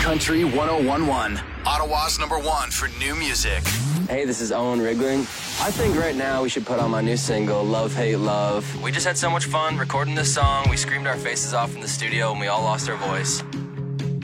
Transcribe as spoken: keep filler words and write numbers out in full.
Country one oh one point one. Ottawa's number one for new music. Hey, this is Owen Rigling. I think right now we should put on my new single, Love, Hate, Love. We just had so much fun recording this song. We screamed our faces off in the studio and we all lost our voice.